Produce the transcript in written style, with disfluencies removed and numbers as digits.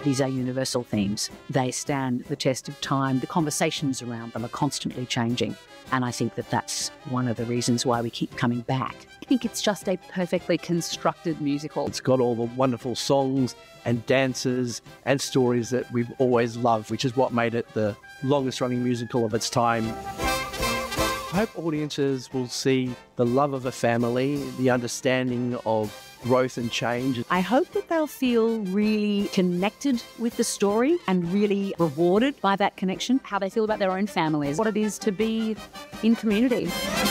These are universal themes. They stand the test of time. The conversations around them are constantly changing. And I think that that's one of the reasons why we keep coming back. I think it's just a perfectly constructed musical. It's got all the wonderful songs and dances and stories that we've always loved, which is what made it the longest running musical of its time. I hope audiences will see the love of a family, the understanding of growth and change. I hope that they'll feel really connected with the story and really rewarded by that connection. How they feel about their own families, what it is to be in community.